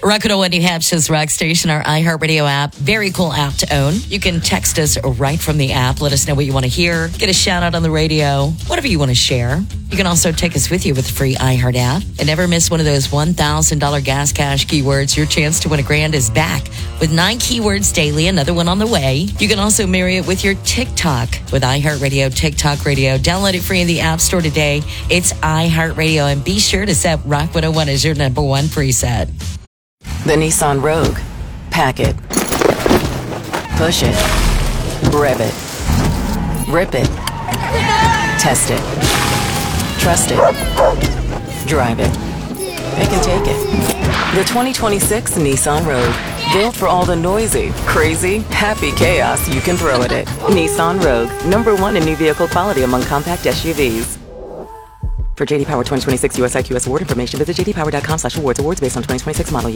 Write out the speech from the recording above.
Rock 101 New Hampshire's Rock Station, our iHeartRadio app. Very cool app to own. You can text us right from the app. Let us know what you want to hear. Get a shout out on the radio. Whatever you want to share. You can also take us with you with the free iHeart app. And never miss one of those $1,000 gas cash keywords. Your chance to win $1,000 is back. With 9 keywords daily, another one on the way. You can also marry it with your TikTok with iHeartRadio, TikTok Radio. Download it free in the App Store today. It's iHeartRadio. And be sure to set Rock 101 as your number one preset. The Nissan Rogue. Pack it. Push it. Rev it. Rip it. Test it. Trust it. Drive it. Pick and take it. The 2026 Nissan Rogue. Built for all the noisy, crazy, happy chaos you can throw at it. Nissan Rogue. #1 in new vehicle quality among compact SUVs. For JD Power 2026 US IQS award information, visit jdpower.com/awards. Awards based on 2026 model year.